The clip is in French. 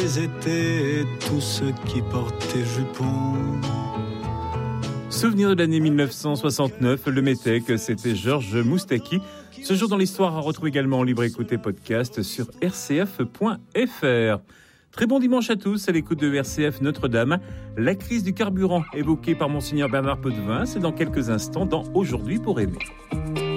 Ils étaient tous ceux qui portaient jupons. Souvenir de l'année 1969, le Métèque, c'était Georges Moustaki. Ce jour dans l'histoire à retrouver également en libre écoute et podcast sur rcf.fr. Très bon dimanche à tous, à l'écoute de RCF Notre-Dame. La crise du carburant évoquée par Monseigneur Bernard Potvin, c'est dans quelques instants dans Aujourd'hui pour aimer.